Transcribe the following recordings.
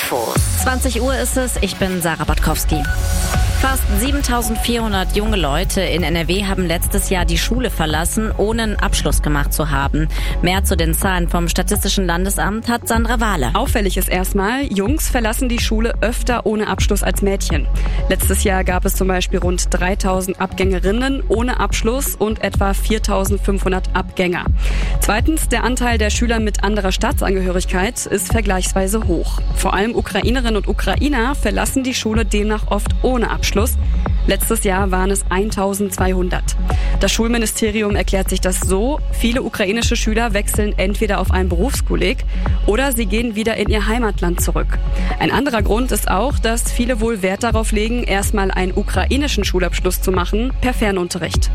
Infos. 20 Uhr ist es, ich bin Sarah Botkowski. Fast 7.400 junge Leute in NRW haben letztes Jahr die Schule verlassen, ohne einen Abschluss gemacht zu haben. Mehr zu den Zahlen vom Statistischen Landesamt hat Sandra Wahler. Auffällig ist erstmal, Jungs verlassen die Schule öfter ohne Abschluss als Mädchen. Letztes Jahr gab es zum Beispiel rund 3.000 Abgängerinnen ohne Abschluss und etwa 4.500 Abgänger. Zweitens, der Anteil der Schüler mit anderer Staatsangehörigkeit ist vergleichsweise hoch. Vor allem Ukrainerinnen und Ukrainer verlassen die Schule demnach oft ohne Abschluss. Letztes Jahr waren es 1.200. Das Schulministerium erklärt sich das so: Viele ukrainische Schüler wechseln entweder auf ein Berufskolleg oder sie gehen wieder in ihr Heimatland zurück. Ein anderer Grund ist auch, dass viele wohl Wert darauf legen, erstmal einen ukrainischen Schulabschluss zu machen per Fernunterricht.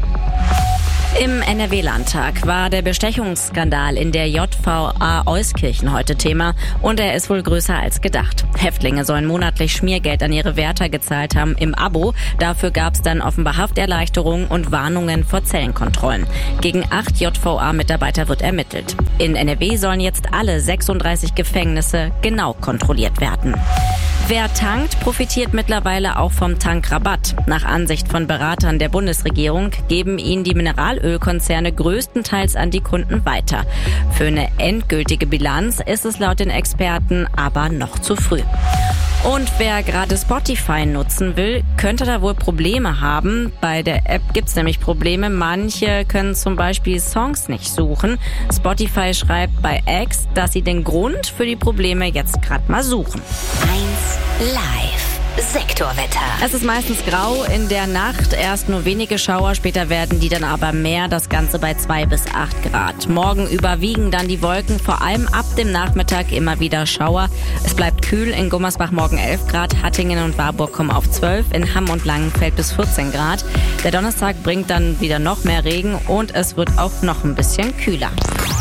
Im NRW-Landtag war der Bestechungsskandal in der JVA Euskirchen heute Thema und er ist wohl größer als gedacht. Häftlinge sollen monatlich Schmiergeld an ihre Wärter gezahlt haben im Abo. Dafür gab es dann offenbar Hafterleichterungen und Warnungen vor Zellenkontrollen. Gegen 8 JVA-Mitarbeiter wird ermittelt. In NRW sollen jetzt alle 36 Gefängnisse genau kontrolliert werden. Wer tankt, profitiert mittlerweile auch vom Tankrabatt. Nach Ansicht von Beratern der Bundesregierung geben ihn die Mineralölkonzerne größtenteils an die Kunden weiter. Für eine endgültige Bilanz ist es laut den Experten aber noch zu früh. Und wer gerade Spotify nutzen will, könnte da wohl Probleme haben. Bei der App gibt's nämlich Probleme. Manche können zum Beispiel Songs nicht suchen. Spotify schreibt bei X, dass sie den Grund für die Probleme jetzt gerade mal suchen. 1 Live. Sektorwetter. Es ist meistens grau in der Nacht, erst nur wenige Schauer, später werden die dann aber mehr, das Ganze bei 2 bis 8 Grad. Morgen überwiegen dann die Wolken, vor allem ab dem Nachmittag immer wieder Schauer. Es bleibt kühl, in Gummersbach morgen 11 Grad, Hattingen und Warburg kommen auf 12, in Hamm und Langenfeld bis 14 Grad. Der Donnerstag bringt dann wieder noch mehr Regen und es wird auch noch ein bisschen kühler.